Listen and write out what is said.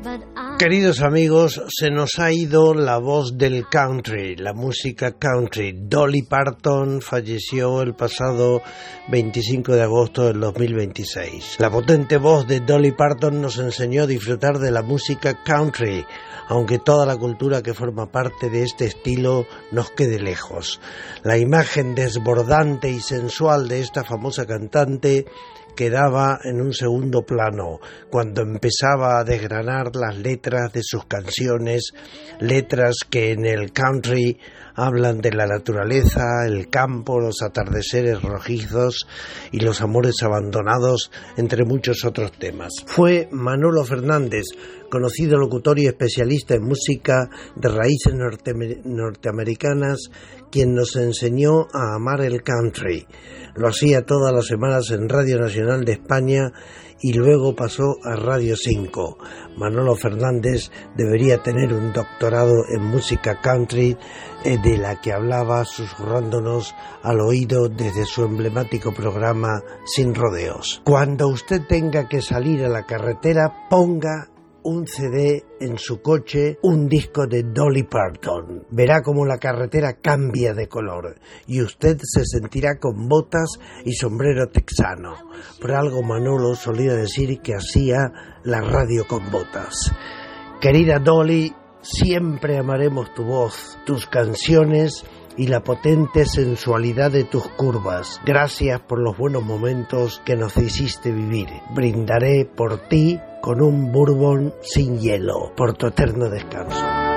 Queridos amigos, se nos ha ido la voz del country, la música country. Dolly Parton falleció el pasado 25 de agosto del 2026. La potente voz de Dolly Parton nos enseñó a disfrutar de la música country, aunque toda la cultura que forma parte de este estilo nos quede lejos. La imagen desbordante y sensual de esta famosa cantante quedaba en un segundo plano cuando empezaba a desgranar las letras de sus canciones, letras que en el country hablan de la naturaleza, el campo, los atardeceres rojizos y los amores abandonados, entre muchos otros temas. Fue Manolo Fernández, conocido locutor y especialista en música de raíces norteamericanas, quien nos enseñó a amar el country. Lo hacía todas las semanas en Radio Nacional de España y luego pasó a Radio 5. Manolo Fernández debería tener un doctorado en música country, de la que hablaba susurrándonos al oído desde su emblemático programa Sin Rodeos. Cuando usted tenga que salir a la carretera, ponga un CD en su coche, un disco de Dolly Parton. Verá cómo la carretera cambia de color y usted se sentirá con botas y sombrero texano. Por algo Manolo solía decir que hacía la radio con botas. Querida Dolly, siempre amaremos tu voz, tus canciones y la potente sensualidad de tus curvas. Gracias por los buenos momentos que nos hiciste vivir. Brindaré por ti con un bourbon sin hielo, por tu eterno descanso.